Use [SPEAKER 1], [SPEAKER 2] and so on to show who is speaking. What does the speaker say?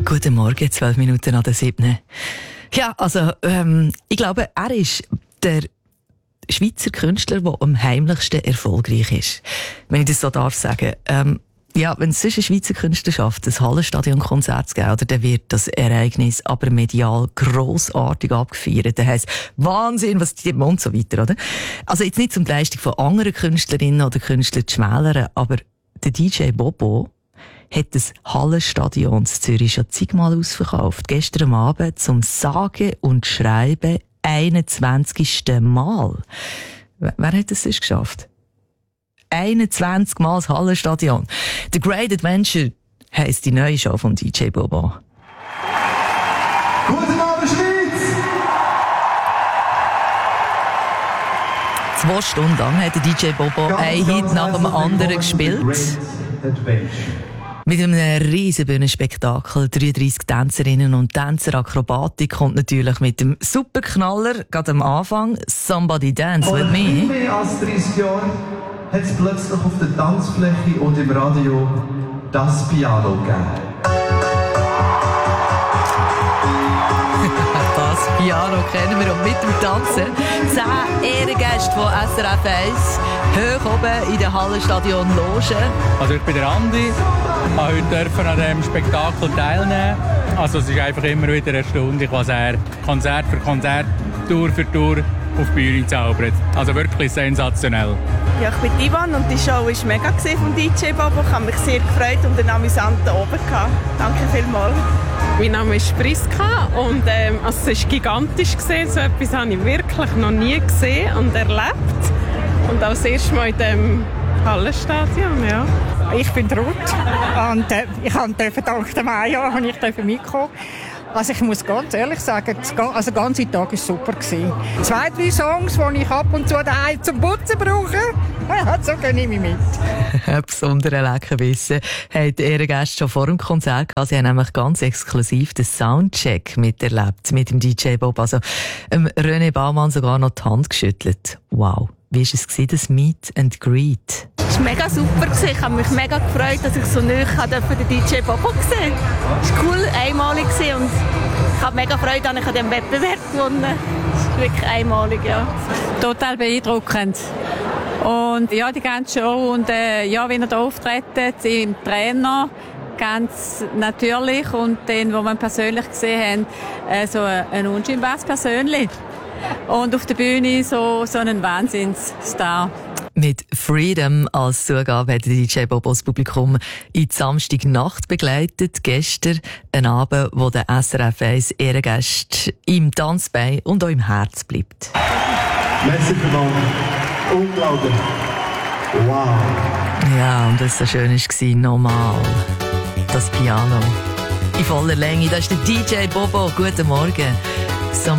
[SPEAKER 1] Guten Morgen, 12 Minuten nach der 7. Ja, also, ich glaube, er ist der Schweizer Künstler, der am heimlichsten erfolgreich ist. Wenn ich das so darf sagen. Ja, wenn es sonst eine Schweizer Künstler schafft, ein Hallenstadion-Konzert zu geben, oder, dann wird das Ereignis aber medial grossartig abgefeiert. Dann heisst Wahnsinn, was die und so weiter, oder? Also jetzt nicht zum die Leistung von anderen Künstlerinnen oder Künstlern zu schmälern, aber der DJ Bobo hat das Hallenstadion in Zürich schon zigmal ausverkauft. Gestern Abend zum sage und schreiben 21. Mal. Wer hat das sonst geschafft? 21 Mal das Hallenstadion. The Great Adventure heisst die neue Show von DJ Bobo.
[SPEAKER 2] Guten Abend, Schweiz!
[SPEAKER 1] 2 Stunden lang hat der DJ Bobo ein Hit nach dem anderen gespielt. Mit einem riesen Bühnenspektakel, 33 Tänzerinnen und Tänzer, Akrobatik und natürlich mit dem Superknaller, gerade am Anfang, Somebody Dance With Me.
[SPEAKER 2] Vor mehr als 30 Jahren hat es plötzlich auf der Tanzfläche und im Radio das Piano gegeben.
[SPEAKER 1] Das Piano kennen wir und mit dem Tanzen 10 Ehrengäste von SRF 1 hoch oben in der Hallenstadion Loge.
[SPEAKER 3] Also ich bin der Andi, habe heute an diesem Spektakel teilnehmen. Also es ist einfach immer wieder erstaunlich, was er Konzert für Konzert, Tour für Tour auf die Bühne zaubert. Also wirklich sensationell.
[SPEAKER 4] Ja, ich bin Ivan und die Show war mega vom DJ Bobo. Ich habe mich sehr gefreut und einen amüsanten Abend gehabt. Danke vielmals.
[SPEAKER 5] Mein Name ist Priska und also es war gigantisch. So etwas habe ich wirklich noch nie gesehen und erlebt. Und auch das erste Mal in diesem Hallenstadion, ja.
[SPEAKER 6] Ich bin Ruth und ich durfte dank der Maja mitkommen. Also ich muss ganz ehrlich sagen, der ganze Tag war super. 2-3 Songs, die ich ab und zu daheim zum Putzen brauche, so nehme ich mit.
[SPEAKER 1] Ein besonderer Leckerbissen haben die Ehrengäste schon vor dem Konzert gehabt. Sie haben nämlich ganz exklusiv den Soundcheck miterlebt mit dem DJ Bob. Also René Baumann sogar noch die Hand geschüttelt. Wow. Wie war es, das Meet and Greet?
[SPEAKER 4] Es war mega super. Ich habe mich mega gefreut, dass ich so nahe den DJ Bobo sehen durfte. Es war cool, einmalig und ich habe mega Freude, dass ich an diesem Wettbewerb gewonnen habe. Es ist wirklich einmalig, ja.
[SPEAKER 5] Total beeindruckend. Und ja, die ganze Show und ja, wie er da auftritt, im Trainer, ganz natürlich. Und den, wo man persönlich gesehen haben, so ein unscheinbares Persönlich. Und auf der Bühne so einen Wahnsinnsstar.
[SPEAKER 1] Mit Freedom als Zugabe hat der DJ Bobo das Publikum in die Samstagnacht begleitet. Gestern ein Abend, wo der SRF 1 Ehrengäste im Tanzbein und auch im Herz bleibt.
[SPEAKER 2] Merci vielmals. Unglaublich. Wow.
[SPEAKER 1] Ja, und was so schön war, nochmal. Das Piano. In voller Länge. Das ist der DJ Bobo. Guten Morgen.